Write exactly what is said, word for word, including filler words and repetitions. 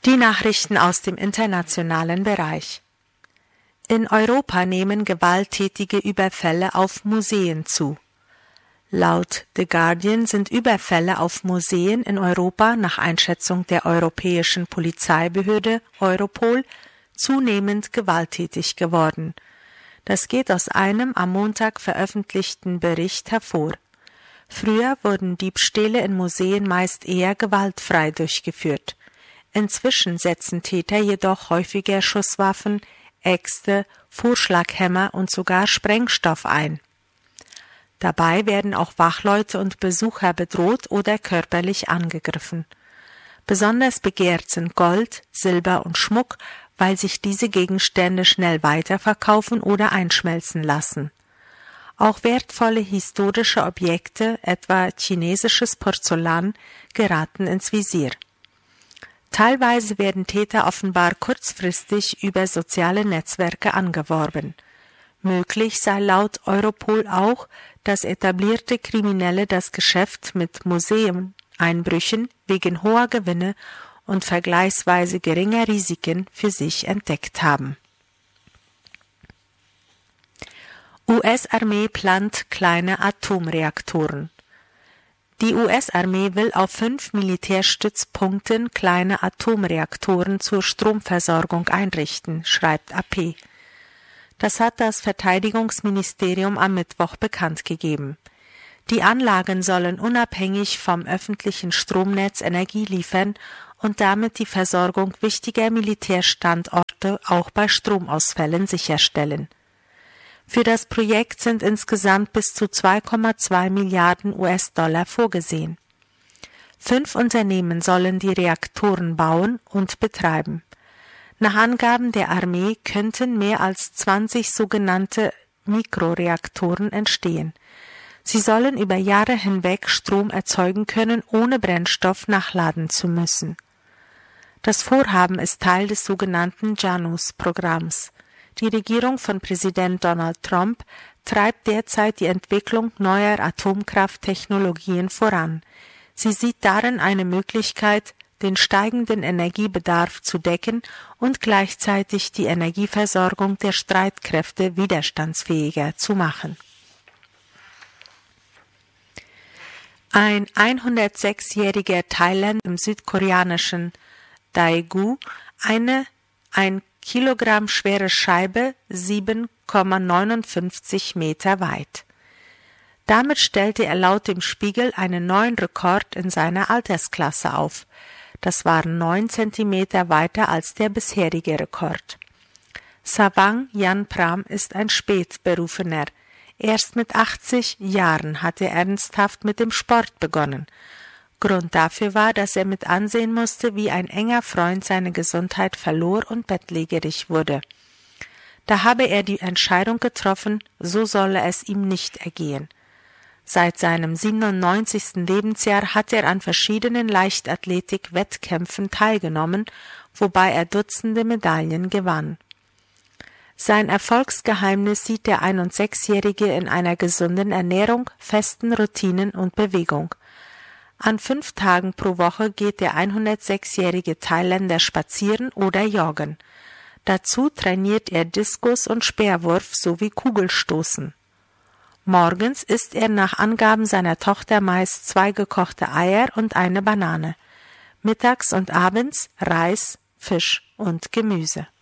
Die Nachrichten aus dem internationalen Bereich. In Europa nehmen gewalttätige Überfälle auf Museen zu. Laut The Guardian sind Überfälle auf Museen in Europa nach Einschätzung der europäischen Polizeibehörde Europol zunehmend gewalttätig geworden. Das geht aus einem am Montag veröffentlichten Bericht hervor. Früher wurden Diebstähle in Museen meist eher gewaltfrei durchgeführt. Inzwischen setzen Täter jedoch häufiger Schusswaffen, Äxte, Vorschlaghämmer und sogar Sprengstoff ein. Dabei werden auch Wachleute und Besucher bedroht oder körperlich angegriffen. Besonders begehrt sind Gold, Silber und Schmuck, weil sich diese Gegenstände schnell weiterverkaufen oder einschmelzen lassen. Auch wertvolle historische Objekte, etwa chinesisches Porzellan, geraten ins Visier. Teilweise werden Täter offenbar kurzfristig über soziale Netzwerke angeworben. Möglich sei laut Europol auch, dass etablierte Kriminelle das Geschäft mit Museumeinbrüchen wegen hoher Gewinne und vergleichsweise geringer Risiken für sich entdeckt haben. U S-Armee plant kleine Atomreaktoren. Die U S-Armee will auf fünf Militärstützpunkten kleine Atomreaktoren zur Stromversorgung einrichten, schreibt A P. Das hat das Verteidigungsministerium am Mittwoch bekannt gegeben. Die Anlagen sollen unabhängig vom öffentlichen Stromnetz Energie liefern und damit die Versorgung wichtiger Militärstandorte auch bei Stromausfällen sicherstellen. Für das Projekt sind insgesamt bis zu zwei Komma zwei Milliarden U S-Dollar vorgesehen. Fünf Unternehmen sollen die Reaktoren bauen und betreiben. Nach Angaben der Armee könnten mehr als zwanzig sogenannte Mikroreaktoren entstehen. Sie sollen über Jahre hinweg Strom erzeugen können, ohne Brennstoff nachladen zu müssen. Das Vorhaben ist Teil des sogenannten JANUS-Programms. Die Regierung von Präsident Donald Trump treibt derzeit die Entwicklung neuer Atomkrafttechnologien voran. Sie sieht darin eine Möglichkeit, den steigenden Energiebedarf zu decken und gleichzeitig die Energieversorgung der Streitkräfte widerstandsfähiger zu machen. Ein hundertsechsjähriger Thailänder im südkoreanischen Daegu, eine ein Kilogramm schwere Scheibe, sieben Komma neunundfünfzig Meter weit. Damit stellte er laut dem Spiegel einen neuen Rekord in seiner Altersklasse auf. Das waren neun Zentimeter weiter als der bisherige Rekord. Savang Yanpram ist ein Spätberufener. Erst mit achtzig Jahren hat er ernsthaft mit dem Sport begonnen. Grund dafür war, dass er mit ansehen musste, wie ein enger Freund seine Gesundheit verlor und bettlägerig wurde. Da habe er die Entscheidung getroffen, so solle es ihm nicht ergehen. Seit seinem siebenundneunzigsten Lebensjahr hat er an verschiedenen Leichtathletik-Wettkämpfen teilgenommen, wobei er Dutzende Medaillen gewann. Sein Erfolgsgeheimnis sieht der einundsechzigjährige in einer gesunden Ernährung, festen Routinen und Bewegung. An fünf Tagen pro Woche geht der hundertsechsjährige Thailänder spazieren oder joggen. Dazu trainiert er Diskus und Speerwurf sowie Kugelstoßen. Morgens isst er nach Angaben seiner Tochter meist zwei gekochte Eier und eine Banane. Mittags und abends Reis, Fisch und Gemüse.